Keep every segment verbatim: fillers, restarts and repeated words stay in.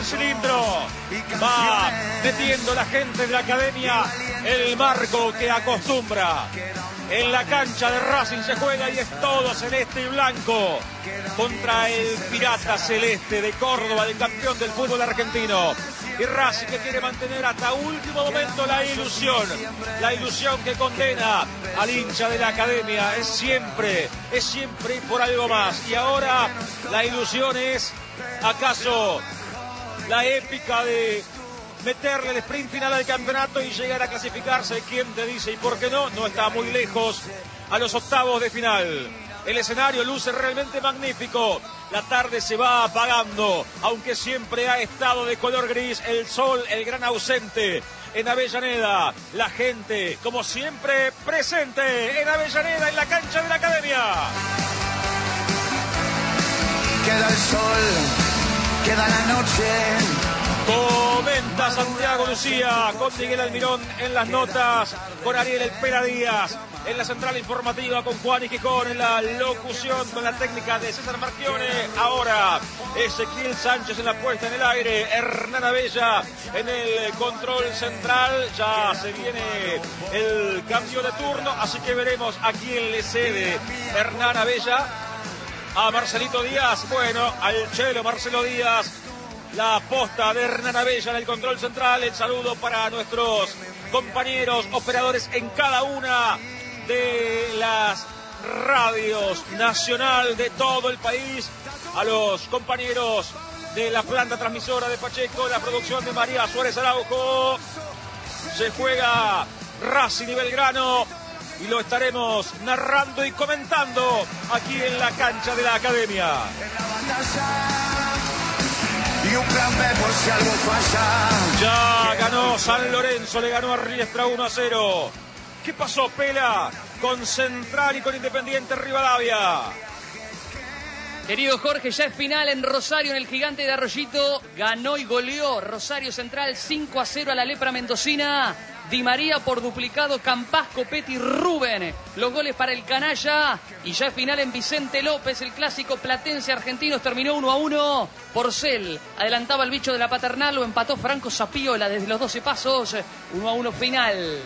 cilindro. Va metiendo la gente de la academia el marco que acostumbra. En la cancha de Racing se juega y es todo celeste y blanco contra el Pirata Celeste de Córdoba, del campeón del fútbol argentino. Y Racing que quiere mantener hasta último momento la ilusión, la ilusión que condena al hincha de la academia. Es siempre, es siempre por algo más. Y ahora la ilusión es, ¿acaso la épica de meterle el sprint final al campeonato y llegar a clasificarse? ¿Quién te dice? ¿Y por qué no? No está muy lejos, a los octavos de final. El escenario luce realmente magnífico. La tarde se va apagando, aunque siempre ha estado de color gris. El sol, el gran ausente en Avellaneda. La gente, como siempre, presente en Avellaneda, en la cancha de la academia. Queda el sol, queda la noche. Comenta Santiago Lucía con Miguel Almirón en las notas, con Ariel El Pela Díaz en la central informativa, con Juan y Gijón en la locución, con la técnica de César Marchione. Ahora Ezequiel Sánchez en la puesta en el aire, Hernán Abella en el control central. Ya se viene el cambio de turno, así que veremos a quién le cede Hernán Abella. A Marcelito Díaz, bueno, al Chelo Marcelo Díaz. La posta de Hernán Abella en el control central. El saludo para nuestros compañeros operadores en cada una de las radios nacional de todo el país. A los compañeros de la planta transmisora de Pacheco, la producción de María Suárez Araujo. Se juega Racing y Belgrano y lo estaremos narrando y comentando aquí en la cancha de la academia. Y un plan B por si algo falla. Ya ganó San Lorenzo, le ganó a Riestra uno a cero. ¿Qué pasó, Pela? Con Central y con Independiente Rivadavia. Querido Jorge, ya es final en Rosario, en el Gigante de Arroyito. Ganó y goleó Rosario Central cinco a cero a la Lepra Mendocina. Di María por duplicado, Campas, Copetti, Rubén. Los goles para el canalla. Y ya es final en Vicente López, el clásico platense argentino. Terminó uno a uno. Porcel adelantaba el bicho de la Paternal, lo empató Franco Zapiola desde los doce pasos. uno a uno final.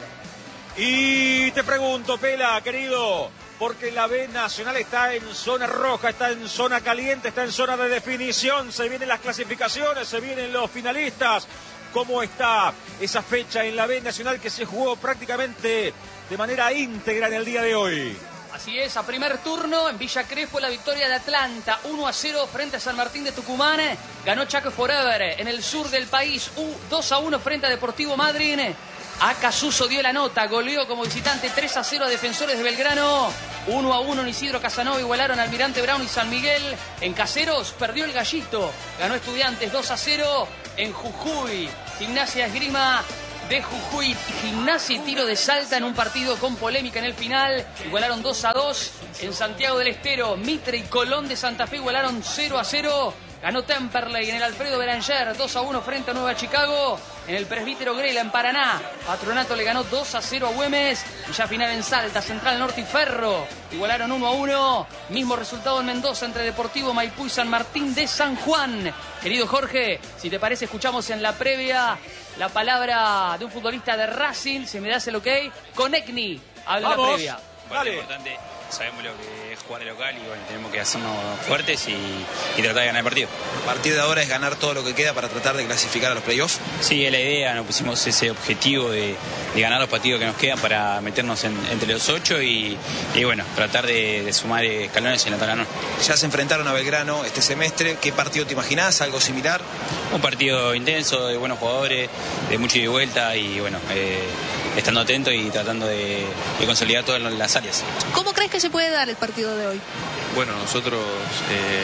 Y te pregunto, Pela, querido, porque la B Nacional está en zona roja, está en zona caliente, está en zona de definición. Se vienen las clasificaciones, se vienen los finalistas. ¿Cómo está esa fecha en la B Nacional que se jugó prácticamente de manera íntegra en el día de hoy? Así es, a primer turno en Villa Crespo la victoria de Atlanta, uno a cero frente a San Martín de Tucumán. Ganó Chaco Forever en el sur del país, dos a uno frente a Deportivo Madryn. Acasuso dio la nota, goleó como visitante tres a cero a Defensores de Belgrano. uno a uno en Isidro Casanova igualaron a Almirante Brown y San Miguel. En Caseros perdió el Gallito, ganó Estudiantes dos a cero. En Jujuy, Gimnasia Esgrima de Jujuy, Gimnasia y Tiro de Salta en un partido con polémica en el final. Igualaron dos a dos. En Santiago del Estero, Mitre y Colón de Santa Fe igualaron cero a cero. Ganó Temperley en el Alfredo Beranger dos a uno frente a Nueva Chicago. En el Presbítero Grela en Paraná, Patronato le ganó dos a cero a Güemes. Y ya final en Salta, Central Norte y Ferro igualaron uno a uno. Mismo resultado en Mendoza entre Deportivo Maipú y San Martín de San Juan. Querido Jorge, si te parece, escuchamos en la previa la palabra de un futbolista de Racing. Si me das el ok, Conecni habla en la previa. Dale. Importante, sabemos lo que es jugar de local y bueno, tenemos que hacernos fuertes y, y tratar de ganar el partido. A partir de ahora es ganar todo lo que queda para tratar de clasificar a los playoffs. Sí, es la idea, nos pusimos ese objetivo de, de ganar los partidos que nos quedan para meternos en, entre los ocho y, y bueno, tratar de, de sumar escalones en la tabla. Ya se enfrentaron a Belgrano este semestre, ¿qué partido te imaginás? ¿Algo similar? Un partido intenso, de buenos jugadores, de mucha ida y vuelta y bueno, eh, estando atento y tratando de, de consolidar todas las áreas. ¿Cómo crees que se puede dar el partido de hoy? Bueno, nosotros eh,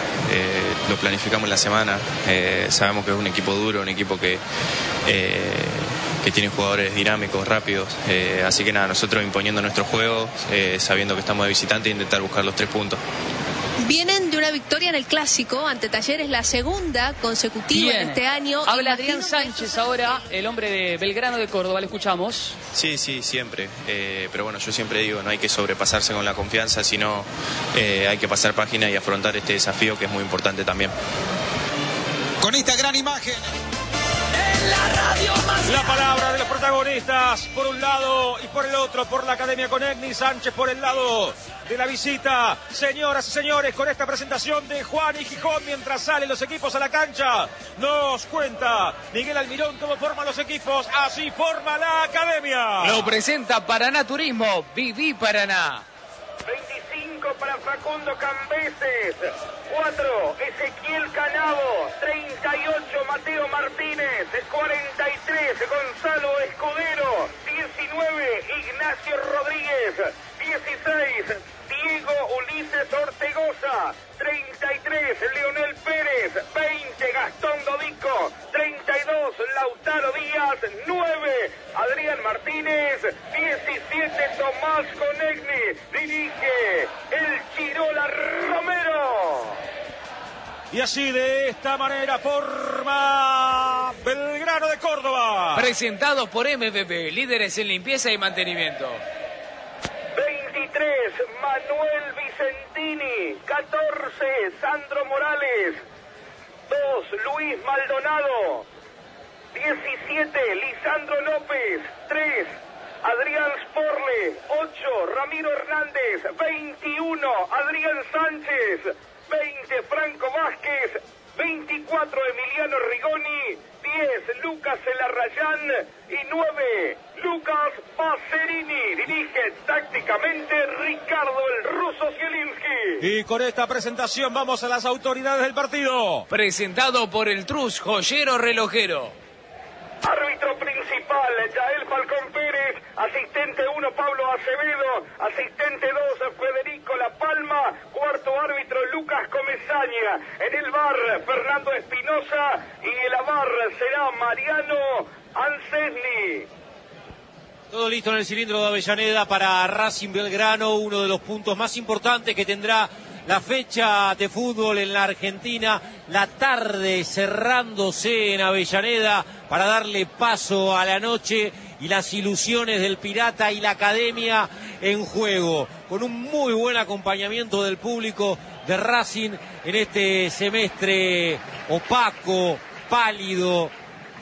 eh, lo planificamos en la semana, eh, sabemos que es un equipo duro, un equipo que, eh, que tiene jugadores dinámicos, rápidos, eh, así que nada, nosotros imponiendo nuestro juego, eh, sabiendo que estamos de visitante e intentar buscar los tres puntos. Vienen de una victoria en el Clásico ante Talleres, la segunda consecutiva Bien. en este año. Habla Imagino Adrián Sánchez ahora, el hombre de Belgrano de Córdoba, le escuchamos. Sí, sí, siempre, eh, pero bueno, yo siempre digo, no hay que sobrepasarse con la confianza, sino eh, hay que pasar página y afrontar este desafío que es muy importante también. Con esta gran imagen. La palabra de los protagonistas por un lado y por el otro, por la Academia Conegni, Sánchez por el lado de la visita. Señoras y señores, con esta presentación de Juan y Gijón, mientras salen los equipos a la cancha, nos cuenta Miguel Almirón cómo forman los equipos. Así forma la Academia. Lo presenta Paraná Turismo. Viví Paraná. veinticinco para Facundo Cambeses, cuatro Ezequiel Canavo, treinta y ocho Mateo Martínez, cuarenta y tres Gonzalo Escudero, diecinueve Ignacio Rodríguez, dieciséis Diego Ulises Ortegoza, treinta y tres Leonel Pérez, veinte Gastón Dodico, treinta y dos Lautaro Díaz, nueve Adrián Martínez, diecisiete Tomás Conegni, dirige el Chirola Romero. Y así de esta manera forma Belgrano de Córdoba. Presentado por M V P, líderes en limpieza y mantenimiento. veintitrés Manuel Vicentini, catorce Sandro Morales, dos Luis Maldonado, diecisiete Lisandro López, tres Adrián Sporle, ocho Ramiro Hernández, veintiuno Adrián Sánchez, veinte Franco Vázquez, veinticuatro Emiliano Rigoni, diez Lucas Elarrayán y nueve Lucas Pacerini. Dirige tácticamente Ricardo el Ruso Zielinski. Y con esta presentación vamos a las autoridades del partido. Presentado por el Trus, joyero relojero. Árbitro principal, Yael Falcón Pérez. Asistente uno, Pablo Acevedo. Asistente dos, Federico La Palma. Cuarto árbitro, Lucas Comesaña. En el bar, Fernando Espinosa. Y el avar será Mariano Ansesni. Todo listo en el cilindro de Avellaneda para Racing Belgrano, uno de los puntos más importantes que tendrá la fecha de fútbol en la Argentina, la tarde cerrándose en Avellaneda para darle paso a la noche y las ilusiones del Pirata y la Academia en juego, con un muy buen acompañamiento del público de Racing en este semestre opaco, pálido,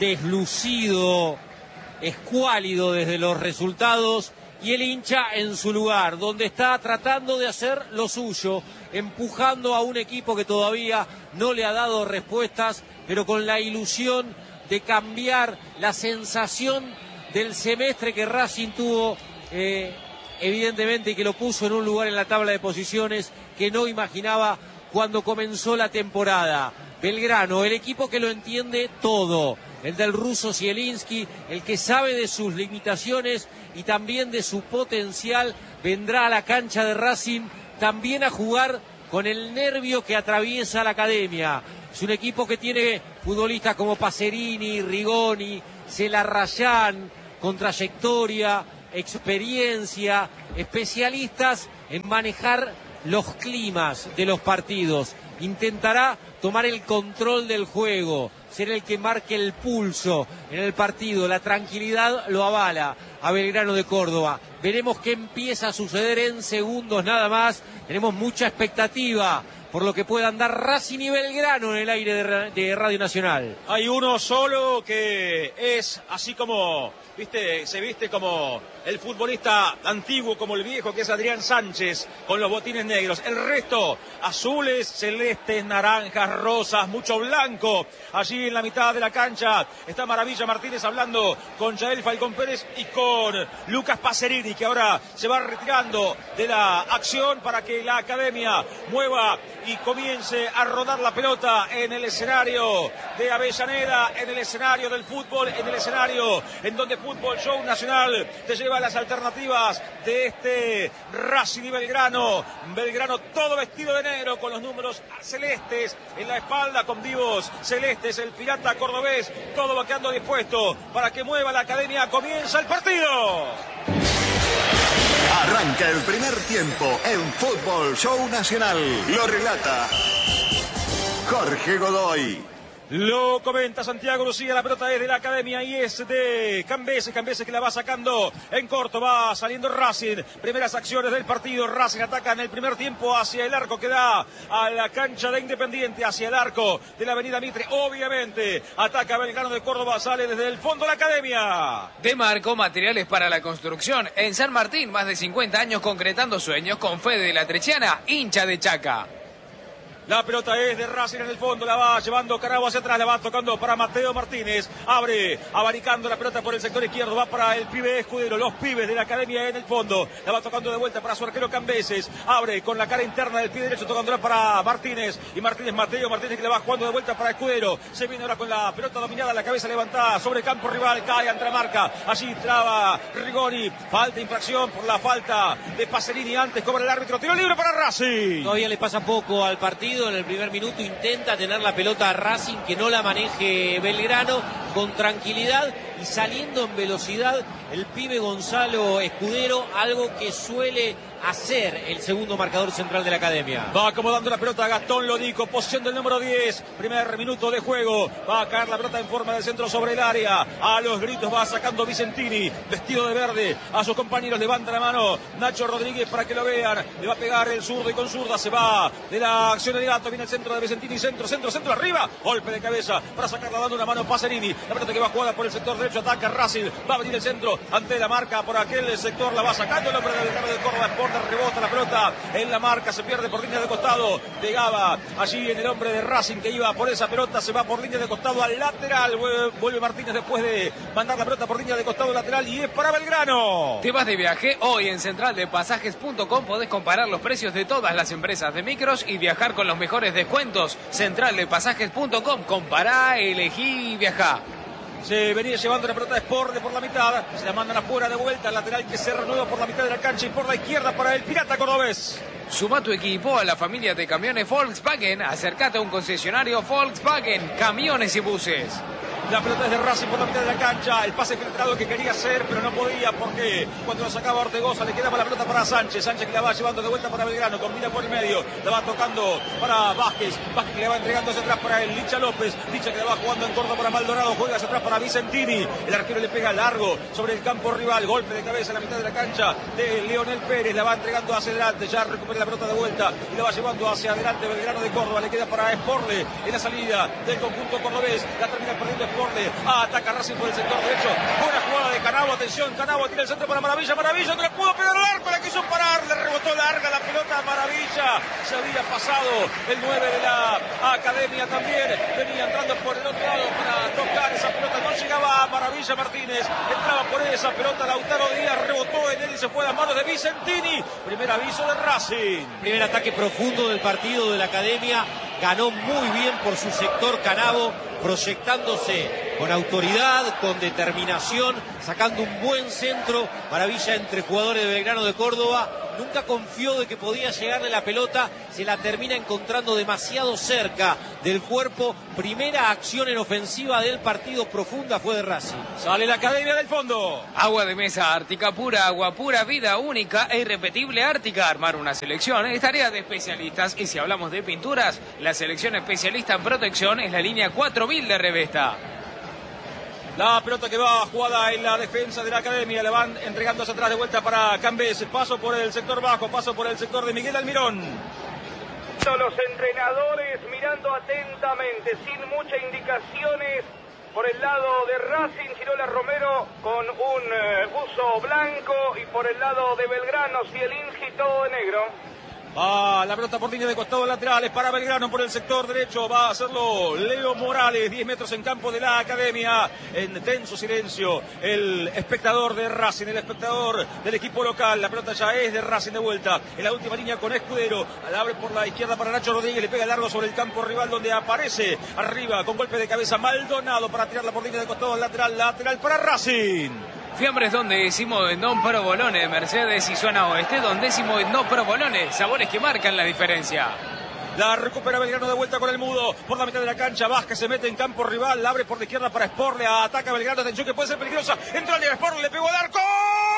deslucido, escuálido desde los resultados, y el hincha en su lugar, donde está tratando de hacer lo suyo, empujando a un equipo que todavía no le ha dado respuestas, pero con la ilusión de cambiar la sensación del semestre que Racing tuvo, eh, evidentemente, y que lo puso en un lugar en la tabla de posiciones que no imaginaba cuando comenzó la temporada. Belgrano, el equipo que lo entiende todo, el del ruso Zielinski, el que sabe de sus limitaciones y también de su potencial, vendrá a la cancha de Racing también a jugar con el nervio que atraviesa la Academia. Es un equipo que tiene futbolistas como Pacerini, Rigoni, Celarrayán, con trayectoria, experiencia, especialistas en manejar los climas de los partidos. Intentará tomar el control del juego, ser el que marque el pulso en el partido. La tranquilidad lo avala a Belgrano de Córdoba. Veremos qué empieza a suceder en segundos nada más. Tenemos mucha expectativa por lo que puedan dar Racing y Belgrano en el aire de, de Radio Nacional. Hay uno solo que es así como, viste, se viste como el futbolista antiguo, como el viejo, que es Adrián Sánchez, con los botines negros. El resto, azules, celestes, naranjas, rosas, mucho blanco. Allí en la mitad de la cancha está Maravilla Martínez hablando con Yael Falcón Pérez y con Lucas Pacerini, que ahora se va retirando de la acción para que la Academia mueva y comience a rodar la pelota en el escenario de Avellaneda, en el escenario del fútbol, en el escenario en donde Fútbol Show Nacional te lleva las alternativas de este Racing y Belgrano. Belgrano todo vestido de negro con los números celestes en la espalda, con vivos celestes, el Pirata cordobés, todo vaqueando dispuesto para que mueva la Academia. Comienza el partido. Arranca el primer tiempo en Fútbol Show Nacional. Lo relata Jorge Godoy. Lo comenta Santiago Lucía, la pelota es de la Academia y es de Cambeses, Cambeses que la va sacando en corto, va saliendo Racing, primeras acciones del partido, Racing ataca en el primer tiempo hacia el arco que da a la cancha de Independiente, hacia el arco de la avenida Mitre, obviamente, ataca Belgrano de Córdoba, sale desde el fondo la Academia. De Marco, materiales para la construcción, en San Martín, más de cincuenta años concretando sueños con Fede de la Trechiana, hincha de Chaca. La pelota es de Racing en el fondo, la va llevando Carabo hacia atrás, la va tocando para Mateo Martínez, abre, abaricando la pelota por el sector izquierdo, va para el pibe Escudero, los pibes de la Academia en el fondo, la va tocando de vuelta para su arquero Cambeses, abre con la cara interna del pie derecho, tocándola para Martínez, y Martínez, Mateo Martínez que le va jugando de vuelta para Escudero, se viene ahora con la pelota dominada, la cabeza levantada sobre el campo rival, cae ante la marca, allí traba Rigoni, falta, infracción por la falta de Pacerini, antes cobra el árbitro, tiro libre para Racing. Todavía le pasa poco al partido. En el primer minuto intenta tener la pelota a Racing, que no la maneje Belgrano con tranquilidad y saliendo en velocidad el pibe Gonzalo Escudero, algo que suele hacer el segundo marcador central de la Academia. Va acomodando la pelota Gastón Lodico, posición del número diez, primer minuto de juego, va a caer la pelota en forma de centro sobre el área, a los gritos va sacando Vicentini, vestido de verde, a sus compañeros levanta la mano Nacho Rodríguez para que lo vean, le va a pegar el zurdo y con zurda se va de la acción el gato, viene el centro de Vicentini, centro, centro, centro, arriba, golpe de cabeza para sacarla dando una mano Pacerini, la pelota que va jugada por el sector derecho, ataca Racing, va a venir el centro, ante la marca por aquel sector, la va sacando el hombre del Belgrano de Córdoba, Porter, rebota la pelota en la marca, se pierde por línea de costado, llegaba allí en el hombre de Racing que iba por esa pelota, se va por línea de costado al lateral, vuelve Martínez después de mandar la pelota por línea de costado lateral y es para Belgrano. ¿Te vas de viaje? Hoy en central de pasajes punto com podés comparar los precios de todas las empresas de micros y viajar con los mejores descuentos. central de pasajes punto com, compará, elegí y viajá. Se venía llevando la pelota de Sporde por la mitad, se la mandan afuera de vuelta, el lateral que se renueva por la mitad de la cancha y por la izquierda para el Pirata cordobés. Suma tu equipo a la familia de camiones Volkswagen, acércate a un concesionario Volkswagen, camiones y buses. La pelota es de Racing por la mitad de la cancha, el pase filtrado que quería hacer pero no podía porque cuando lo sacaba Ortegoza le quedaba la pelota para Sánchez, Sánchez que la va llevando de vuelta para Belgrano, combina por el medio, la va tocando para Vázquez, Vázquez que le va entregando hacia atrás para el Licha López, Licha que la va jugando en corto para Maldonado, juega hacia atrás para Vicentini, el arquero le pega largo sobre el campo rival, golpe de cabeza en la mitad de la cancha de Leonel Pérez, la va entregando hacia adelante, ya recupera la pelota de vuelta y la va llevando hacia adelante Belgrano de Córdoba, le queda para Sporle en la salida del conjunto cordobés, la termina perdiendo Sporle. Ah, ataca Racing por el sector derecho. Buena jugada de Canavo, atención, Canavo tiene el centro para Maravilla, Maravilla no le pudo pegar al arco, la quiso parar, le rebotó larga la pelota a Maravilla. Se había pasado el nueve de la Academia también, venía entrando por el otro lado para tocar esa pelota, no llegaba a Maravilla Martínez, entraba por esa pelota Lautaro Díaz, rebotó en él y se fue a las manos de Vicentini. Primer aviso de Racing. Primer ataque profundo del partido de la Academia, ganó muy bien por su sector Canavo, proyectándose con autoridad, con determinación, sacando un buen centro, maravilla entre jugadores de Belgrano de Córdoba, nunca confió de que podía llegarle la pelota, se la termina encontrando demasiado cerca del cuerpo, primera acción en ofensiva del partido profunda fue de Racing. Sale la Academia del fondo. Agua de mesa Ártica pura, agua pura, vida única e irrepetible Ártica. Armar una selección es tarea de especialistas y si hablamos de pinturas, la selección especialista en protección es la línea cuatro mil de Revesta. La pelota que va jugada en la defensa de la Academia, le van entregando hacia atrás de vuelta para Cambés, paso por el sector bajo, paso por el sector de Miguel Almirón. Los entrenadores mirando atentamente, sin muchas indicaciones, por el lado de Racing, Girola Romero con un eh, buzo blanco y por el lado de Belgrano, Cielinski todo de negro. Va la pelota por línea de costado laterales para Belgrano por el sector derecho. Va a hacerlo Leo Morales, diez metros en campo de la Academia. En tenso silencio, el espectador de Racing, el espectador del equipo local. La pelota ya es de Racing de vuelta. En la última línea con Escudero. La abre por la izquierda para Nacho Rodríguez. Le pega largo sobre el campo rival donde aparece arriba con golpe de cabeza Maldonado para tirarla por línea de costado lateral. Lateral para Racing. Fiambres Don Décimo en Don Provolone, Mercedes y Zona Oeste, Don Décimo en Don Provolone, sabores que marcan la diferencia. La recupera Belgrano de vuelta con el Mudo por la mitad de la cancha. Vázquez se mete en campo rival, la abre por la izquierda para Sporle, ataca Belgrano, atención que puede ser peligrosa, entra al Sporle, le pegó al arco.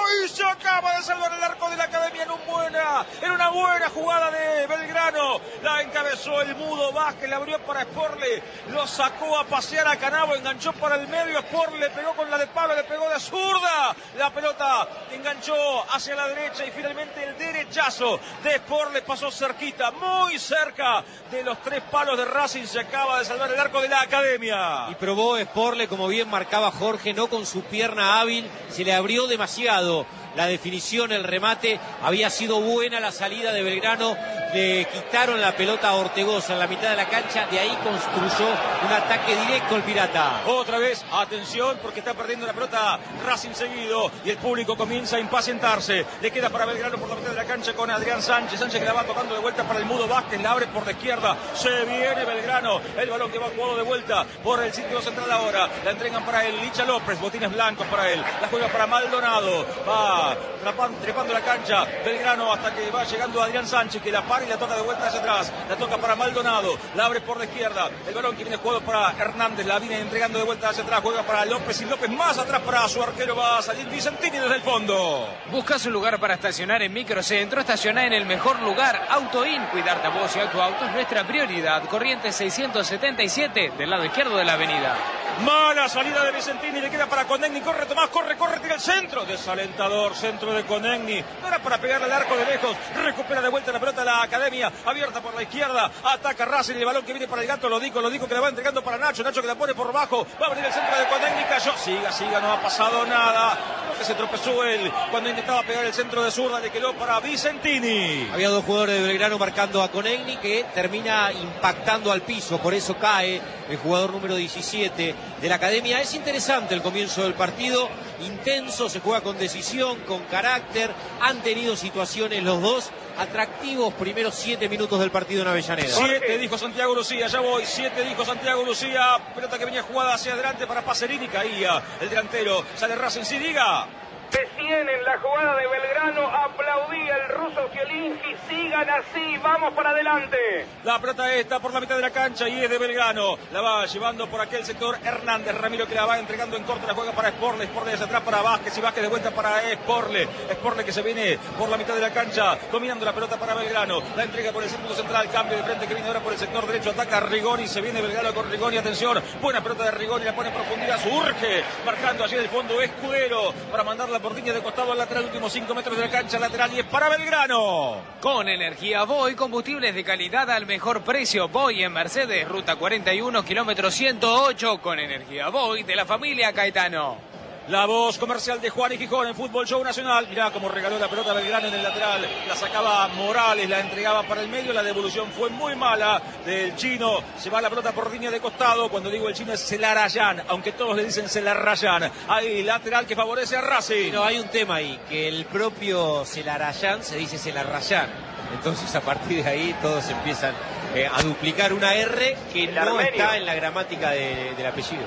y se acaba de salvar el arco de la Academia en, un buena, en una buena jugada de Belgrano. La encabezó el mudo Vázquez, la abrió para Sporle, lo sacó a pasear a Canavo, enganchó para el medio, Sporle pegó con la de Pablo, le pegó de zurda, la pelota enganchó hacia la derecha y finalmente el derechazo de Sporle pasó cerquita, muy cerca de los tres palos de Racing. Se acaba de salvar el arco de la Academia. Y probó Sporle, como bien marcaba Jorge, no con su pierna hábil, se le abrió demasiado la definición, el remate, había sido buena la salida de Belgrano, le quitaron la pelota a Ortegoza en la mitad de la cancha, de ahí construyó un ataque directo el Pirata. Otra vez, atención, porque está perdiendo la pelota Racing seguido y el público comienza a impacientarse. Le queda para Belgrano por la mitad de la cancha con Adrián Sánchez, Sánchez que la va tocando de vuelta para el mudo Vázquez, la abre por la izquierda, se viene Belgrano, el balón que va jugado de vuelta por el sitio central ahora, la entregan para él, Licha López, botines blancos para él, la juega para Maldonado, va trepando la cancha Belgrano hasta que va llegando Adrián Sánchez, que la para y la toca de vuelta hacia atrás, la toca para Maldonado, la abre por la izquierda, el balón que viene jugado para Hernández, la viene entregando de vuelta hacia atrás, juega para López y López más atrás para su arquero, va a salir Vicentini desde el fondo. ¿Buscas un lugar para estacionar en Microcentro? Estaciona en el mejor lugar, AutoIn. Cuidarte a vos y a tu auto es nuestra prioridad. Corrientes seiscientos setenta y siete, del lado izquierdo de la avenida. Mala salida de Vicentini, le queda para Conegni, corre Tomás, corre, corre, tira el centro, desalentador centro de Conegni, no era para pegarle al arco de lejos, recupera de vuelta la pelota la Academia, abierta por la izquierda, ataca Racing, el balón que viene para el gato, lo digo, lo digo que la va entregando para Nacho, Nacho que la pone por bajo, va a venir el centro de Conegni, cayó, siga, siga, no ha pasado nada, creo que se tropezó él cuando intentaba pegar el centro de zurda, le quedó para Vicentini. Había dos jugadores de Belgrano marcando a Conegni que termina impactando al piso, por eso cae el jugador número diecisiete de la Academia. Es interesante el comienzo del partido, intenso, se juega con decisión, con carácter, han tenido situaciones los dos, atractivos primeros siete minutos del partido en Avellaneda. Siete dijo Santiago Lucía, ya voy, siete dijo Santiago Lucía, pelota que venía jugada hacia adelante para Pacerini, caía el delantero, sale Racing, sí diga. Recién en la jugada de Belgrano aplaudía el ruso Zielinski, sigan así, vamos para adelante. La pelota está por la mitad de la cancha y es de Belgrano, la va llevando por aquel sector Hernández, Ramiro que la va entregando en corto, la juega para Sporle, Sporle hacia atrás para Vázquez y Vázquez de vuelta para Sporle, Sporle que se viene por la mitad de la cancha, dominando la pelota para Belgrano, la entrega por el círculo central, cambio de frente que viene ahora por el sector derecho, ataca Rigoni, se viene Belgrano con Rigoni, atención, buena pelota de Rigoni, la pone en profundidad, surge, marcando allí en el fondo Escudero para mandarla por línea de costado al lateral, últimos cinco metros de la cancha lateral y es para Belgrano. Con energía Voy, combustibles de calidad al mejor precio. Voy en Mercedes, ruta cuarenta y uno, kilómetro ciento ocho, con energía Voy de la familia Caetano. La voz comercial de Juan y Gijón en Fútbol Show Nacional. Mirá cómo regaló la pelota Belgrano en el lateral. La sacaba Morales, la entregaba para el medio. La devolución fue muy mala del chino. Se va la pelota por línea de costado. Cuando digo el chino es Celarayán, aunque todos le dicen Celarayán. Ahí lateral que favorece a Racing. No, hay un tema ahí, que el propio Celarayán se dice Celarayán. Entonces a partir de ahí todos empiezan eh, a duplicar una R que el no armenio. está en la gramática de, del apellido.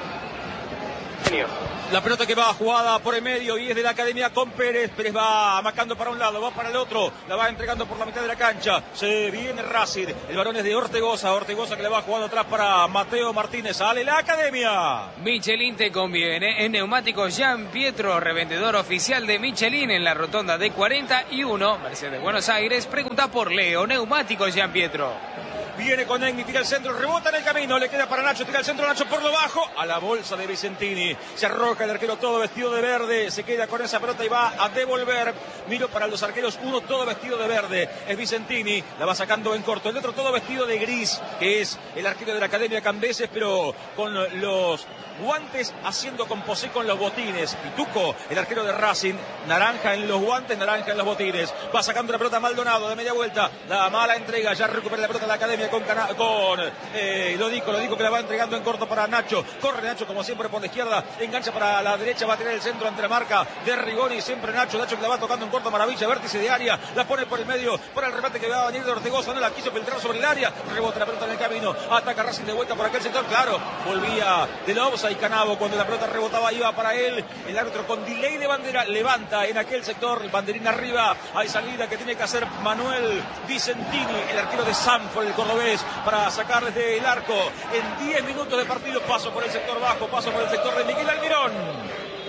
La pelota que va jugada por el medio y es de la Academia con Pérez. Pérez va marcando para un lado, va para el otro. La va entregando por la mitad de la cancha. Se viene Racing. El balón es de Ortegoza. Ortegoza que le va jugando atrás para Mateo Martínez. Sale la Academia. Michelin te conviene. En Neumáticos Gian Pietro, revendedor oficial de Michelin en la rotonda de cuarenta y uno, Mercedes Buenos Aires. Pregunta por Leo. Neumáticos Gian Pietro. Viene con Egni, tira el centro, rebota en el camino, le queda para Nacho, tira el centro, Nacho por lo bajo, a la bolsa de Vicentini, se arroja el arquero todo vestido de verde, se queda con esa pelota y va a devolver, miro para los arqueros, uno todo vestido de verde, es Vicentini, la va sacando en corto, el otro todo vestido de gris, que es el arquero de la Academia Cambeses, pero con los guantes haciendo composé con los botines, Pituco, el arquero de Racing, naranja en los guantes, naranja en los botines, va sacando la pelota Maldonado de media vuelta, la mala entrega, ya recupera la pelota de la Academia con, Cana con eh, lo digo, lo digo que la va entregando en corto para Nacho, corre Nacho como siempre por la izquierda, engancha para la derecha, va a tener el centro ante la marca de Rigoni, siempre Nacho, Nacho que la va tocando en corto, maravilla, vértice de área, la pone por el medio, para el remate que va a venir de Ortegoza, no la quiso filtrar sobre el área, rebota la pelota en el camino, ataca Racing de vuelta por aquel sector, claro, volvía de la Osa y Canavo, cuando la pelota rebotaba iba para él, el árbitro con delay de bandera levanta en aquel sector, el banderín arriba, hay salida que tiene que hacer Manuel Vicentini, el arquero de Sanford, el cordobés, para sacar desde el arco en diez minutos de partido, paso por el sector bajo, paso por el sector de Miguel Almirón.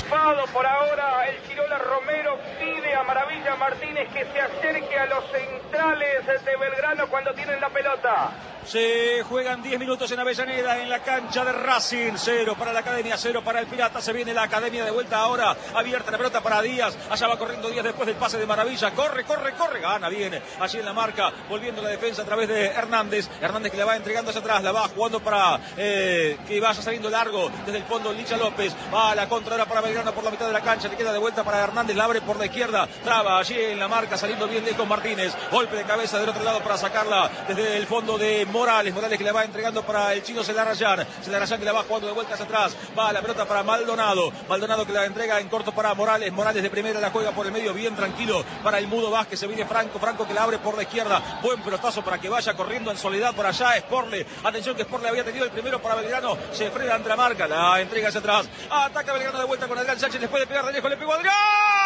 enchufado por ahora el Chirola Romero. Pide a Maravilla Martínez que se acerque a los centrales de Belgrano cuando tienen la pelota. Se juegan diez minutos en Avellaneda, en la cancha de Racing. Cero para la Academia, cero para el Pirata. Se viene la Academia de vuelta ahora. Abierta la pelota para Díaz. Allá va corriendo Díaz después del pase de Maravilla. Corre, corre, corre. Gana bien. Allí en la marca. Volviendo la defensa a través de Hernández. Hernández que la va entregando hacia atrás. La va jugando para eh, que vaya saliendo largo. Desde el fondo Licha López. Va a la contra ahora para Belgrano por la mitad de la cancha. Le queda de vuelta para Hernández. La abre por la izquierda. Traba allí en la marca. Saliendo bien lejos Martínez. Golpe de cabeza del otro lado para sacarla desde el fondo de Morales. Morales que la va entregando para el chino Celarayán. Celarayán que la va jugando de vuelta hacia atrás. Va la pelota para Maldonado. Maldonado que la entrega en corto para Morales. Morales de primera la juega por el medio. Bien tranquilo para el Mudo Vázquez. Se viene Franco. Franco que la abre por la izquierda. Buen pelotazo para que vaya corriendo en soledad por allá. Sporle. Atención que Sporle había tenido el primero para Belgrano. Se frena ante la marca. La entrega hacia atrás. Ataca Belgrano de vuelta con Adrián Sánchez. Después de pegar de lejos le pegó a Adrián.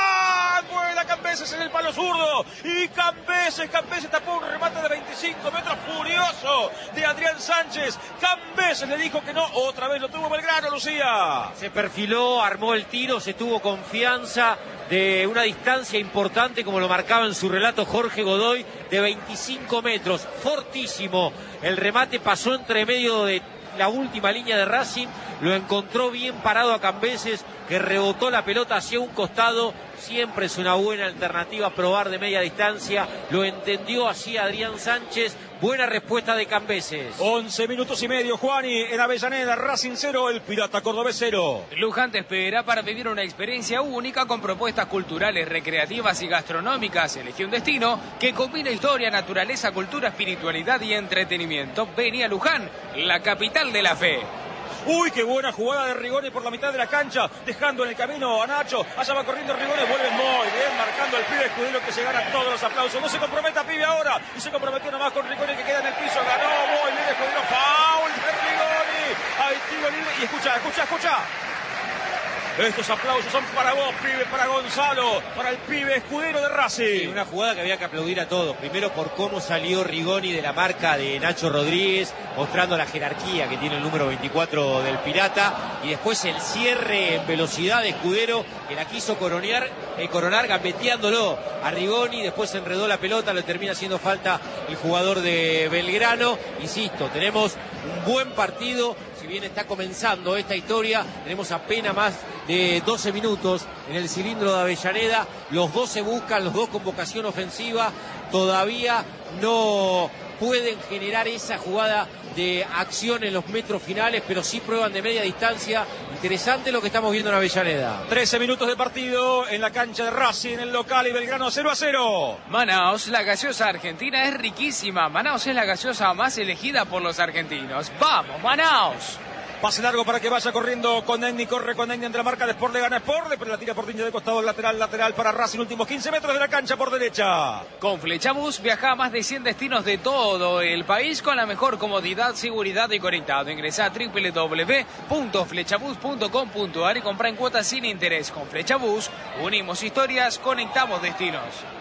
Vuela Cambeses en el palo zurdo. Y Cambeses. Cambeses tapó un remate de veinticinco metros furioso de Adrián Sánchez. Cambeses le dijo que no. Otra vez lo tuvo Belgrano, Lucía. Se perfiló, armó el tiro, se tuvo confianza de una distancia importante, como lo marcaba en su relato Jorge Godoy, de veinticinco metros. Fortísimo. El remate pasó entre medio de la última línea de Racing. Lo encontró bien parado a Cambeses, que rebotó la pelota hacia un costado. Siempre es una buena alternativa probar de media distancia. Lo entendió así Adrián Sánchez. Buena respuesta de Cambeses. once minutos y medio, Juani, en Avellaneda. Racing cero, el Pirata Cordobés cero. Luján te espera para vivir una experiencia única con propuestas culturales, recreativas y gastronómicas. Elegí un destino que combina historia, naturaleza, cultura, espiritualidad y entretenimiento. Vení a Luján, la capital de la fe. Uy, qué buena jugada de Rigoni por la mitad de la cancha, dejando en el camino a Nacho. Allá va corriendo Rigoni, vuelve muy bien, marcando el pibe Escudero, que se gana todos los aplausos. No se comprometa pibe ahora, y se comprometió nomás con Rigoni, que queda en el piso. Ganó muy bien Escudero, foul de Rigoni. Ahí tiro libre, y escucha, escucha, escucha. Estos aplausos son para vos, pibe, para Gonzalo, para el pibe Escudero de Racing. Sí, una jugada que había que aplaudir a todos. Primero por cómo salió Rigoni de la marca de Nacho Rodríguez, mostrando la jerarquía que tiene el número veinticuatro del Pirata. Y después el cierre en velocidad de Escudero, que la quiso coronar, eh, coronar gambeteándolo a Rigoni. Después enredó la pelota, le termina haciendo falta el jugador de Belgrano. Insisto, tenemos un buen partido. Si bien está comenzando esta historia, tenemos apenas más de doce minutos en el cilindro de Avellaneda. Los dos se buscan, los dos con vocación ofensiva. Todavía no pueden generar esa jugada de acción en los metros finales, pero sí prueban de media distancia. Interesante lo que estamos viendo en Avellaneda. trece minutos de partido en la cancha de Racing, en el local, y Belgrano cero a cero. Manaos, la gaseosa argentina es riquísima. Manaos es la gaseosa más elegida por los argentinos. ¡Vamos, Manaos! Pase largo para que vaya corriendo Conegni, corre Conegni entre la marca de Sport, le gana Sport, pero la tira por de costado, lateral, lateral para Racing, últimos quince metros de la cancha por derecha. Con Flechabús viaja a más de cien destinos de todo el país con la mejor comodidad, seguridad y conectado. Ingresa a doble u doble u doble u punto flechabús punto com punto a r y compra en cuotas sin interés. Con Flechabús unimos historias, conectamos destinos.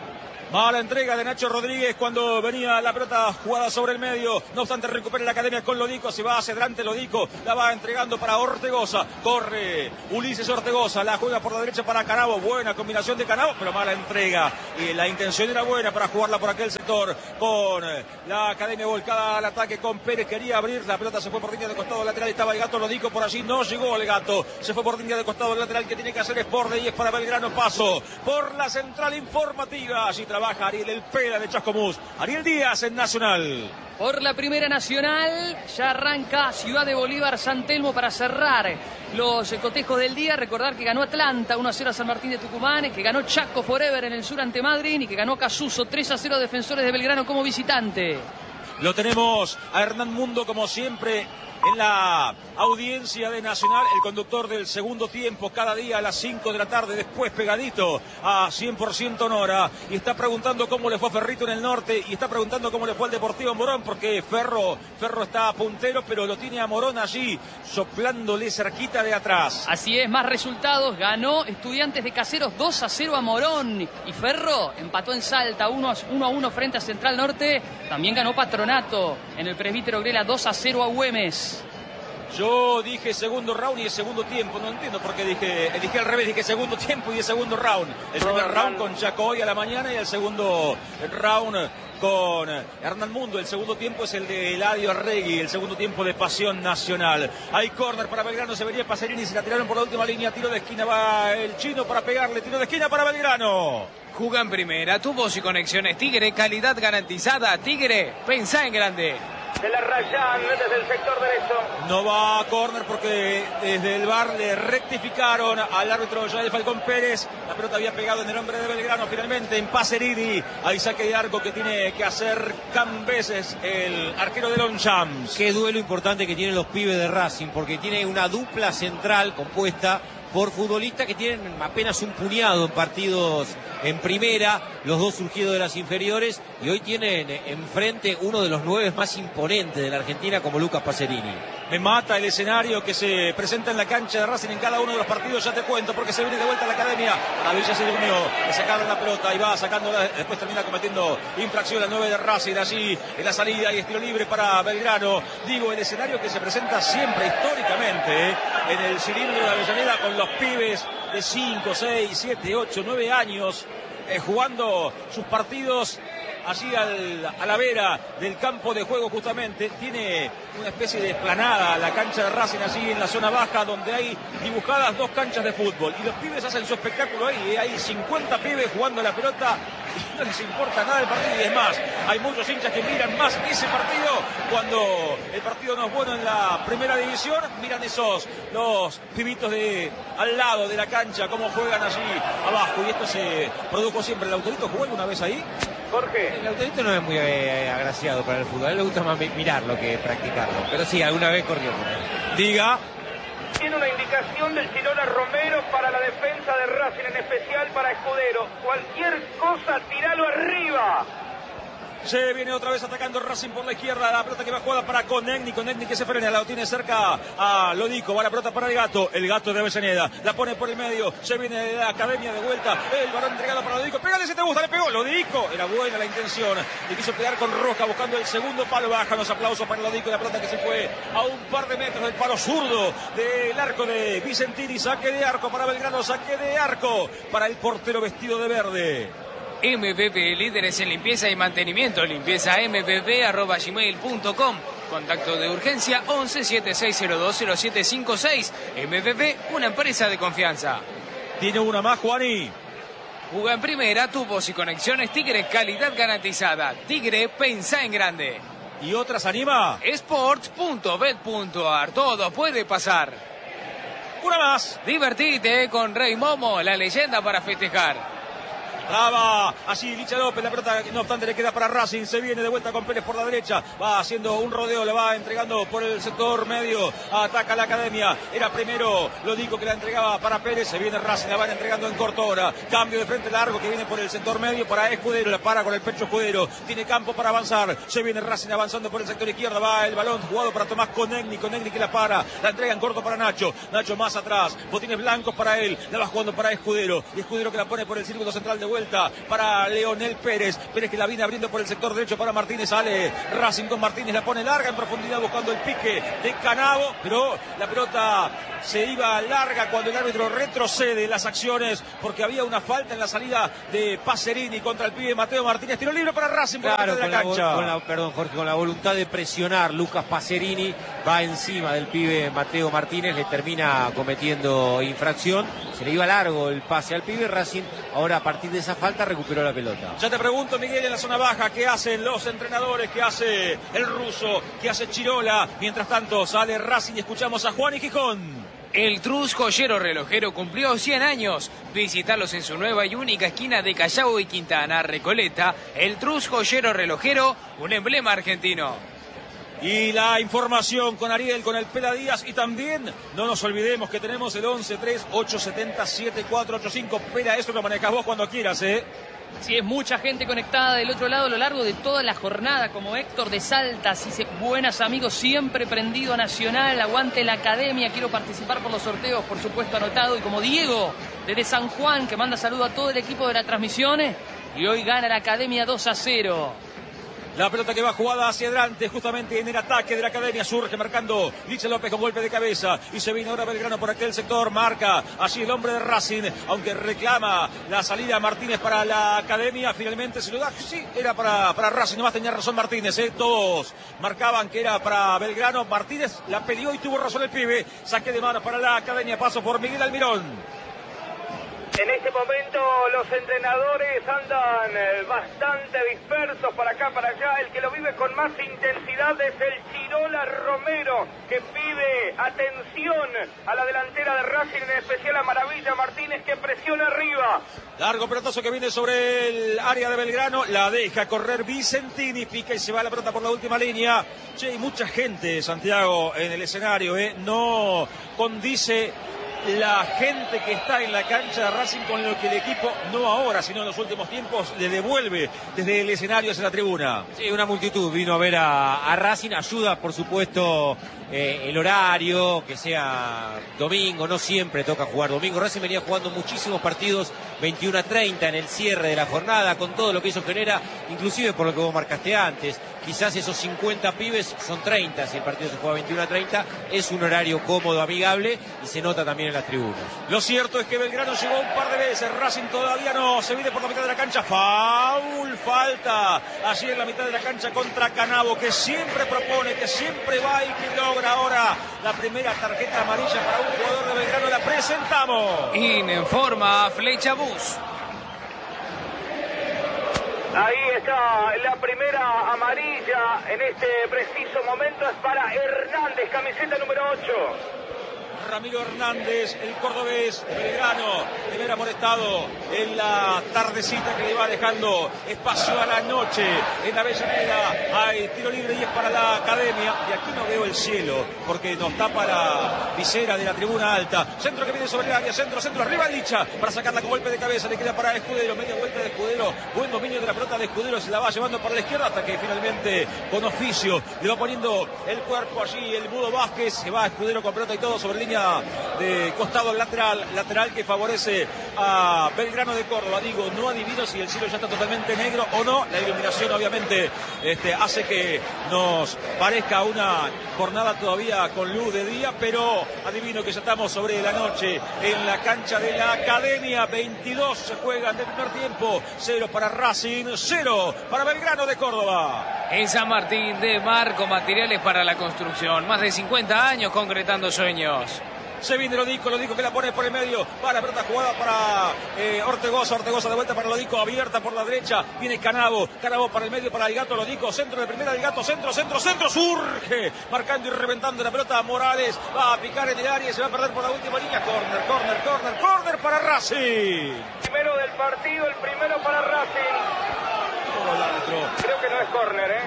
Mala entrega de Nacho Rodríguez cuando venía la pelota jugada sobre el medio. No obstante, recupera la Academia con Lodico. Se va hacia adelante Lodico. La va entregando para Ortegoza. Corre Ulises Ortegoza. La juega por la derecha para Canavo. Buena combinación de Canavo, pero mala entrega. Y la intención era buena para jugarla por aquel sector. Con la Academia volcada al ataque con Pérez. Quería abrir. La pelota se fue por línea de costado lateral. Estaba el gato Lodico por allí. No llegó el gato. Se fue por línea de costado lateral, que tiene que hacer Sport de diez para Belgrano. Paso por la central informativa. Allí trabaja Baja Ariel El Pela de Chascomús. Ariel Díaz en Nacional. Por la Primera Nacional ya arranca Ciudad de Bolívar, San Telmo para cerrar los cotejos del día. Recordar que ganó Atlanta uno a cero a San Martín de Tucumán, que ganó Chaco Forever en el sur ante Madrid y que ganó Casuso tres a cero a Defensores de Belgrano como visitante. Lo tenemos a Hernán Mundo como siempre en la audiencia de Nacional, el conductor del segundo tiempo, cada día a las cinco de la tarde, después pegadito a cien por ciento Nora, y está preguntando cómo le fue a Ferrito en el norte, y está preguntando cómo le fue al Deportivo Morón, porque Ferro, Ferro está puntero, pero lo tiene a Morón allí, soplándole cerquita de atrás. Así es, más resultados, ganó Estudiantes de Caseros dos a cero a Morón, y Ferro empató en Salta uno a uno frente a Central Norte. También ganó Patronato en el Presbítero Grela dos a cero a Güemes. Yo dije segundo round y el segundo tiempo, no entiendo por qué dije, dije al revés, dije segundo tiempo y el segundo round. El primer round con Chacoy a la mañana y el segundo round con Hernán Mundo. El segundo tiempo es el de Eladio Arregui, el segundo tiempo de Pasión Nacional. Hay córner para Belgrano, se venía Pacerini, se la tiraron por la última línea, tiro de esquina, va el chino para pegarle, tiro de esquina para Belgrano. Juga en primera, tu voz y conexiones Tigre, calidad garantizada. Tigre, pensá en grande. De la Rayán desde el sector derecho. No va a córner porque desde el V A R le rectificaron al árbitro Yael Falcón Pérez. La pelota había pegado en el hombre de Belgrano finalmente en Pacerini. Hay saque de arco que tiene que hacer Cambeses, el arquero de Longchamps. Qué duelo importante que tienen los pibes de Racing, porque tiene una dupla central compuesta por futbolistas que tienen apenas un puñado en partidos en primera, los dos surgidos de las inferiores, y hoy tienen enfrente uno de los nueve más imponentes de la Argentina como Lucas Pacerini. Me mata el escenario que se presenta en la cancha de Racing en cada uno de los partidos, ya te cuento, porque se viene de vuelta a la academia. Maravilla se durmió, le sacaron la pelota y va sacándola, después termina cometiendo infracción la nueve de Racing, allí en la salida y estilo libre para Belgrano. Digo, el escenario que se presenta siempre históricamente ¿eh? en el cilindro de Avellaneda con los pibes de cinco, seis, siete, ocho, nueve años eh, jugando sus partidos allí al, a la vera del campo de juego justamente. Tiene una especie de esplanada la cancha de Racing allí en la zona baja donde hay dibujadas dos canchas de fútbol y los pibes hacen su espectáculo ahí, ¿eh? Hay cincuenta pibes jugando la pelota y no les importa nada el partido, y es más, hay muchos hinchas que miran más ese partido cuando el partido no es bueno en la primera división, miran esos los pibitos de al lado de la cancha cómo juegan allí abajo, y esto se produjo siempre. ¿El Autorito jugó alguna vez ahí? Jorge. El Autorito no es muy eh, agraciado para el fútbol, a él le gusta más mirarlo que practicarlo, pero sí, alguna vez corrió con él. Diga. Tiene una indicación del Chirona Romero para la defensa de Racing, en especial para Escudero. Cualquier cosa, tiralo arriba. Se viene otra vez atacando Racing por la izquierda. La pelota que va jugada para Conegni. Conegni que se frena. La tiene cerca a Lodico. Va la pelota para el Gato. El Gato de Avellaneda. La pone por el medio. Se viene de la academia de vuelta. El balón entregado para Lodico. Pégale si te gusta. Le pegó Lodico. Era buena la intención. Le quiso pegar con Roja buscando el segundo palo. Bajan los aplausos para Lodico. La pelota que se fue a un par de metros del palo zurdo del arco de Vicentini. Saque de arco para Belgrano. Saque de arco para el portero vestido de verde. M V P, líderes en limpieza y mantenimiento. Limpieza m v p arroba gmail punto com. Contacto de urgencia once setenta y seis cero dos cero siete cinco seis. M V P, una empresa de confianza. Tiene una más, Juani. Juga en primera, tubos y conexiones Tigre, calidad garantizada. Tigre, pensá en grande. ¿Y otras anima? Sports punto bet punto a r. Todo puede pasar. Una más. Divertite con Rey Momo, la leyenda para festejar. Traba allí Licha López, la pelota no obstante le queda para Racing, se viene de vuelta con Pérez por la derecha, va haciendo un rodeo, le va entregando por el sector medio, ataca la academia, era primero Lodico que la entregaba para Pérez, se viene Racing, la van entregando en corto hora, cambio de frente largo que viene por el sector medio para Escudero, la para con el pecho Escudero, tiene campo para avanzar, se viene Racing avanzando por el sector izquierdo, va el balón jugado para Tomás Conegni, Conegni que la para, la entrega en corto para Nacho, Nacho más atrás, botines blancos para él, la va jugando para Escudero, y Escudero que la pone por el círculo central de vuelta para Leonel Pérez, Pérez que la viene abriendo por el sector derecho para Martínez, sale Racing con Martínez, la pone larga en profundidad buscando el pique de Canavo, pero la pelota se iba larga cuando el árbitro retrocede las acciones porque había una falta en la salida de Pacerini contra el pibe Mateo Martínez, tiro libre para Racing por claro, la parte de la con cancha. La, con la, perdón Jorge, con la voluntad de presionar, Lucas Pacerini va encima del pibe Mateo Martínez, le termina cometiendo infracción, se le iba largo el pase al pibe. Racing ahora a partir de esa falta recuperó la pelota. Ya te pregunto, Miguel, en la zona baja, ¿qué hacen los entrenadores? ¿Qué hace el ruso? ¿Qué hace Chirola? Mientras tanto sale Racing y escuchamos a Juan y Gijón. El Trus Joyero Relojero cumplió cien años. Visitarlos en su nueva y única esquina de Callao y Quintana, Recoleta. El Trus Joyero Relojero, un emblema argentino. Y la información con Ariel, con el Pela Díaz, y también no nos olvidemos que tenemos el once tres ocho siete cero siete cuatro ocho cinco. Pela, eso lo manejas vos cuando quieras, ¿eh? Sí, es mucha gente conectada del otro lado a lo largo de toda la jornada, como Héctor de Saltas, dice, buenas amigos, siempre prendido a Nacional, aguante la academia, quiero participar por los sorteos, por supuesto anotado, y como Diego, desde San Juan, que manda saludo a todo el equipo de la transmisión, y hoy gana la academia dos a cero. La pelota que va jugada hacia adelante, justamente en el ataque de la Academia. Surge marcando Licha López con golpe de cabeza. Y se viene ahora Belgrano por aquel sector. Marca allí el hombre de Racing, aunque reclama la salida Martínez para la Academia. Finalmente se lo da. Sí, era para, para Racing. Nomás tenía razón Martínez. ¿eh? Todos marcaban que era para Belgrano. Martínez la peleó y tuvo razón el pibe. Saque de manos para la Academia. Paso por Miguel Almirón. En este momento los entrenadores andan bastante dispersos para acá, para allá. El que lo vive con más intensidad es el Chirola Romero, que pide atención a la delantera de Racing, en especial a Maravilla Martínez, que presiona arriba. Largo pelotazo que viene sobre el área de Belgrano. La deja correr Vicentini. Pica y se va la pelota por la última línea. Che, hay mucha gente, Santiago, en el escenario. ¿eh? No condice la gente que está en la cancha de Racing con lo que el equipo, no ahora, sino en los últimos tiempos, le devuelve desde el escenario hacia la tribuna. Sí, una multitud vino a ver a, a Racing. Ayuda, por supuesto, eh, el horario, que sea domingo. No siempre toca jugar domingo. Racing venía jugando muchísimos partidos veintiuno a treinta en el cierre de la jornada, con todo lo que eso genera, inclusive por lo que vos marcaste antes. Quizás esos cincuenta pibes son treinta, si el partido se juega veintiuno a treinta. Es un horario cómodo, amigable, y se nota también en las tribunas. Lo cierto es que Belgrano llegó un par de veces, Racing todavía no. Se viene por la mitad de la cancha. Faul, falta allí en la mitad de la cancha contra Canavo, que siempre propone, que siempre va y que logra ahora la primera tarjeta amarilla para un jugador de Belgrano. La presentamos. Informa Flecha Bus. Ahí está la primera amarilla en este preciso momento. Es para Hernández, camiseta número ocho. Ramiro Hernández, el cordobés, Belgrano, primer amonestado en la tardecita que le va dejando espacio a la noche en la Avellaneda. Hay tiro libre y es para la Academia. Y aquí no veo el cielo porque nos tapa la visera de la tribuna alta. Centro que viene sobre el área, centro, centro, arriba Licha para sacarla con golpe de cabeza. Le queda para Escudero, media vuelta de Escudero. Buen dominio de la pelota de Escudero, se la va llevando para la izquierda hasta que finalmente con oficio le va poniendo el cuerpo allí el Mudo Vázquez. Se va Escudero con pelota y todo sobre línea de costado lateral, lateral que favorece a Belgrano de Córdoba. Digo, no adivino si el cielo ya está totalmente negro o no. La iluminación obviamente este, hace que nos parezca una jornada todavía con luz de día, pero adivino que ya estamos sobre la noche en la cancha de la Academia. veintidós se juegan del primer tiempo, cero para Racing, cero para Belgrano de Córdoba. En San Martín de Marco, materiales para la construcción, más de cincuenta años concretando sueños. Se viene Lodico, Lodico que la pone por el medio. Va la pelota jugada para eh, Ortegoza. Ortegoza de vuelta para Lodico, abierta por la derecha. Viene Canavo. Canavo para el medio para el Gato. Lodico, centro de primera del Gato. Centro, centro, centro. Surge. Marcando y reventando la pelota. Morales va a picar en el área y se va a perder por la última línea. Corner, corner, corner, corner para Racing. Primero del partido, el primero para Racing. Creo que no es corner, ¿eh?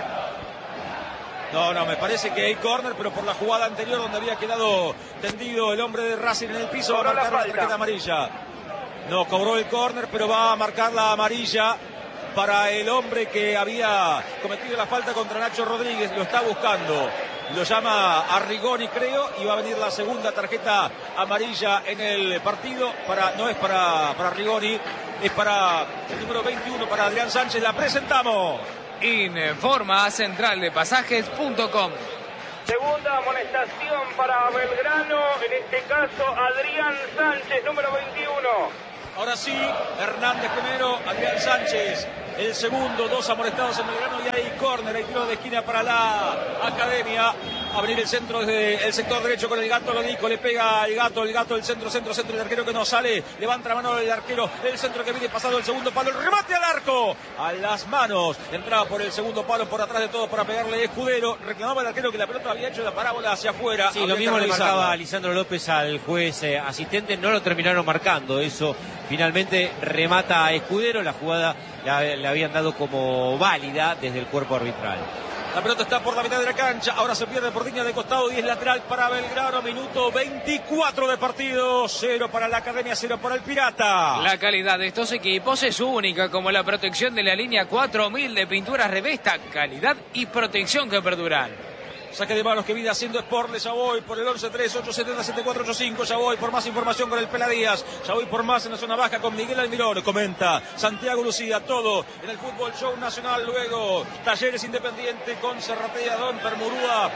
No, no, me parece que hay córner, pero por la jugada anterior donde había quedado tendido el hombre de Racing en el piso, va a marcar la tarjeta amarilla. No, cobró el córner, pero va a marcar la amarilla para el hombre que había cometido la falta contra Nacho Rodríguez. Lo está buscando, lo llama a Rigoni, creo, y va a venir la segunda tarjeta amarilla en el partido. Para, no es para, para Rigoni, es para el número veintiuno, para Adrián Sánchez. La presentamos. Informa central de pasajes punto com. Segunda amonestación para Belgrano, en este caso Adrián Sánchez, número veintiuno. Ahora sí, Hernández primero, Adrián Sánchez el segundo, dos amonestados en Belgrano y hay córner, hay tiro de esquina para la Academia. Abrir el centro desde el sector derecho con el Gato Lodico, le pega el Gato, el Gato, el centro, centro, centro, el arquero que no sale, levanta la mano el arquero, el centro que viene pasado el segundo palo, el remate al arco, a las manos, entraba por el segundo palo, por atrás de todo para pegarle Escudero, reclamaba el arquero que la pelota había hecho la parábola hacia afuera. Sí, lo mismo le marcaba a Lisandro López al juez eh, asistente, no lo terminaron marcando, eso finalmente remata a Escudero, la jugada la, la habían dado como válida desde el cuerpo arbitral. La pelota está por la mitad de la cancha, ahora se pierde por línea de costado y es lateral para Belgrano, minuto veinticuatro de partido, cero para la Academia, cero para el Pirata. La calidad de estos equipos es única, como la protección de la línea cuatro mil de pinturas Revesta, calidad y protección que perduran. Saque de manos que viene haciendo Sportle. Ya voy por el once tres ocho siete cero siete cuatro ocho cinco. Ya voy por más información con el Pela Díaz. Ya voy por más en la zona baja con Miguel Almirón. Comenta Santiago Lucía. Todo en el Fútbol Show Nacional. Luego Talleres Independiente con Serratea, Don Permurúa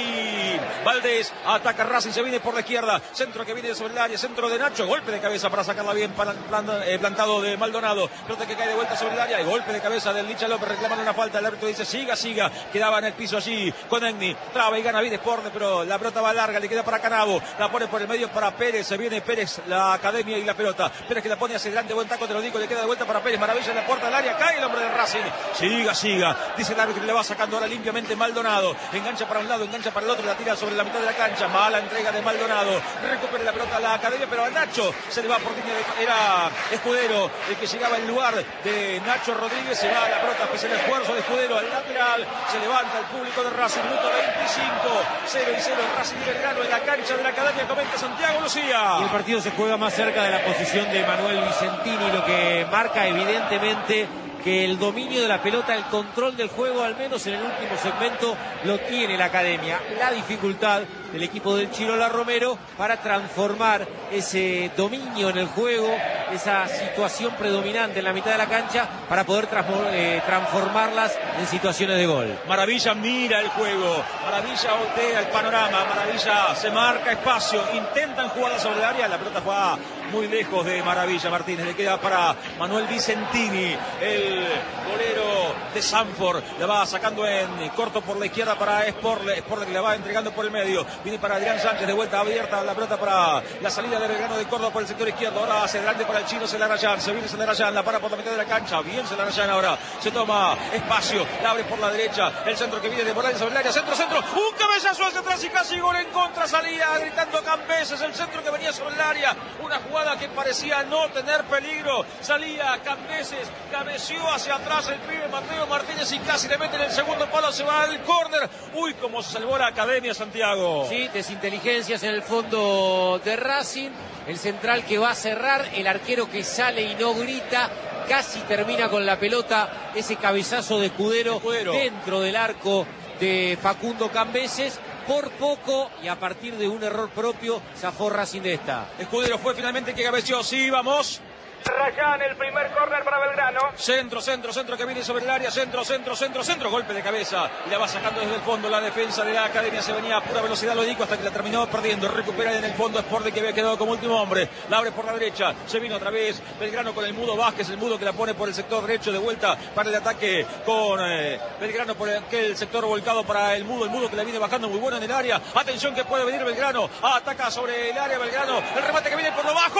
y Valdés. Ataca Racing. Se viene por la izquierda. Centro que viene sobre el área. Centro de Nacho. Golpe de cabeza para sacarla bien. Plantado de Maldonado. Pelota que cae de vuelta sobre el área. Y golpe de cabeza del Licha López. Reclamando una falta. El árbitro dice siga, siga. Quedaba en el piso allí con Egni. Traba y gana bien Sportle, pero la pelota va larga. Le queda para Canavo. La pone por el medio para Pérez. Se viene Pérez, la academia y la pelota. Pérez que la pone hacia adelante. Buen taco, te lo digo. Le queda de vuelta para Pérez. Maravilla en la puerta del área. Cae el hombre del Racing. Siga, siga. Dice el árbitro que le va sacando ahora limpiamente Maldonado. Engancha para un lado, engancha para el otro. La tira sobre la mitad de la cancha. Mala entrega de Maldonado. Recupera la pelota a la academia, pero a Nacho se le va por línea de... Era Escudero el que llegaba en lugar de Nacho Rodríguez. Se va a la pelota, pese el esfuerzo de Escudero al lateral. Se levanta el público de Racing. Minuto veinticinco. cero y cero. Racing y Belgrano en la cancha de la academia. Comenta Santiago Lucía. Y el partido se juega más cerca de la posición de Manuel Vicentini, lo que marca evidentemente que el dominio de la pelota, el control del juego, al menos en el último segmento, lo tiene la academia. La dificultad del equipo del Chirola Romero para transformar ese dominio en el juego, esa situación predominante en la mitad de la cancha, para poder eh, transformarlas en situaciones de gol. Maravilla mira el juego, Maravilla voltea el panorama, Maravilla se marca espacio, intentan jugar sobre el área, la pelota juega muy lejos de Maravilla Martínez, le queda para Manuel Vicentini, el golero de Sanford, la va sacando en corto por la izquierda para Sportle, Sportle que la va entregando por el medio, viene para Adrián Sánchez, de vuelta abierta la pelota para la salida de Belgrano de Córdoba por el sector izquierdo, ahora hacia adelante para el chino Celarayán, se viene Celarayán, la para por la mitad de la cancha, bien Celarayán ahora, se toma espacio, la abre por la derecha, el centro que viene de Morales sobre el área, centro, centro, un cabezazo hacia atrás y casi gol en contra, salía gritando Cambeses, el centro que venía sobre el área, una jugada que parecía no tener peligro, salía Cambeses, cabeció hacia atrás el pibe Mateo Martínez y casi le mete en el segundo palo, se va al córner, uy, cómo se salvó la academia Santiago. Sí, desinteligencias en el fondo de Racing, el central que va a cerrar, el arquero que sale y no grita, casi termina con la pelota, ese cabezazo de Escudero, Escudero. dentro del arco de Facundo Cambeses, por poco y a partir de un error propio zafó Racing de esta. Escudero fue finalmente que cabeció, sí, vamos. Rayán, el primer córner para Belgrano. Centro, centro, centro que viene sobre el área, centro, centro, centro, centro, golpe de cabeza. Y la va sacando desde el fondo la defensa de la academia. Se venía a pura velocidad, lo digo, hasta que la terminó perdiendo. Recupera en el fondo Sportle que había quedado como último hombre. La abre por la derecha, se vino otra vez Belgrano con el Mudo Vázquez, el Mudo que la pone por el sector derecho de vuelta para el ataque con eh, Belgrano por aquel sector volcado para el Mudo. El Mudo que la viene bajando muy bueno en el área. Atención que puede venir Belgrano. Ataca sobre el área Belgrano. El remate que viene por lo bajo.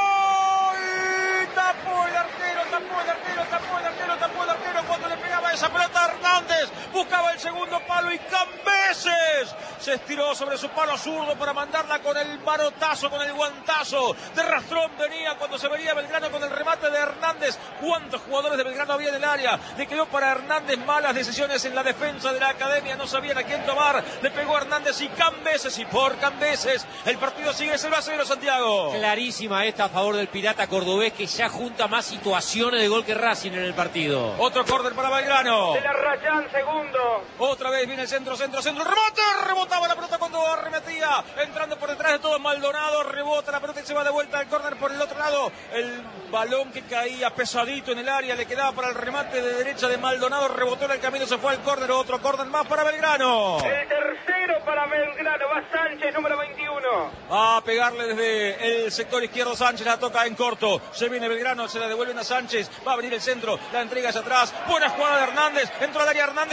Tapó el arquero, tapó el arquero, tapó el arquero, tapó el arquero cuando le pegaba esa pelota a Hernández, buscaba el segundo palo y Cambeses se estiró sobre su palo zurdo para mandarla con el manotazo, con el guantazo de rastrón venía cuando se venía Belgrano con el remate de Hernández. ¿Cuántos jugadores de Belgrano había en el área? Le quedó para Hernández malas decisiones en la defensa de la academia, no sabían a quién tomar, le pegó a Hernández y Cambeses, y por Cambeses el partido sigue cero a cero Santiago. Clarísima esta a favor del Pirata Cordobés, que ya junta más situaciones de gol que Racing en el partido. Otro córner para Belgrano. De la Rayán, segundo. Otra vez viene el centro, centro, centro. ¡Rebote! Rebotaba la pelota cuando arremetía. Entrando por detrás de todo Maldonado. Rebota la pelota y se va de vuelta al córner por el otro lado. El balón que caía pesadito en el área. Le quedaba para el remate de derecha de Maldonado. Rebotó en el camino, se fue al córner. Otro córner más para Belgrano. El tercero para Belgrano. Va Sánchez, número veintiuno. Va a pegarle desde el sector izquierdo Sánchez. La toca en corto. Se viene Belgrano. Se la devuelven a Sánchez, va a venir el centro, la entrega hacia atrás, buena jugada de Hernández, entró al área Hernández.